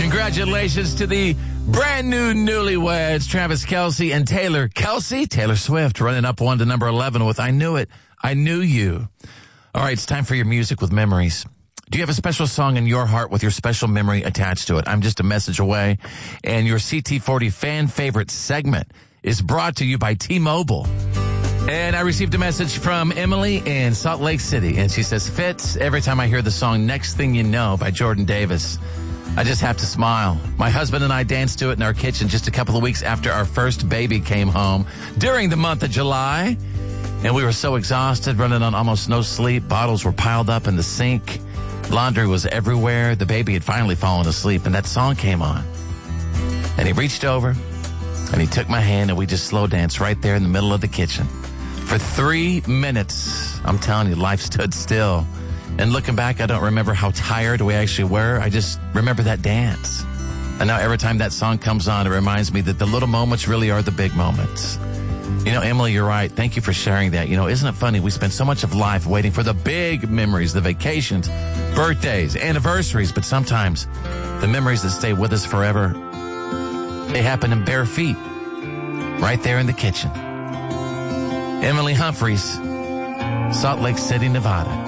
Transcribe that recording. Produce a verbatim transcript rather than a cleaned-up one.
Congratulations to the brand new newlyweds, Travis Kelce and Taylor Kelce. Taylor Swift running up one to number eleven with I Knew It, I Knew You. All right, it's time for your music with memories. Do you have a special song in your heart with your special memory attached to it? I'm just a message away. And your C T forty fan favorite segment is brought to you by T-Mobile. And I received a message from Emily in Salt Lake City. And she says, Fitz, every time I hear the song Next Thing You Know by Jordan Davis, I just have to smile. My husband and I danced to it in our kitchen just a couple of weeks after our first baby came home during the month of July. And we were so exhausted, running on almost no sleep. Bottles were piled up in the sink. Laundry was everywhere. The baby had finally fallen asleep, and that song came on. And he reached over, and he took my hand, and we just slow danced right there in the middle of the kitchen. For three minutes, I'm telling you, life stood still. And looking back, I don't remember how tired we actually were. I just remember that dance. And now every time that song comes on, it reminds me that the little moments really are the big moments. You know, Emily, you're right. Thank you for sharing that. You know, isn't it funny? We spend so much of life waiting for the big memories, the vacations, birthdays, anniversaries. But sometimes the memories that stay with us forever, they happen in bare feet, right there in the kitchen. Emily Humphreys, Salt Lake City, Nevada.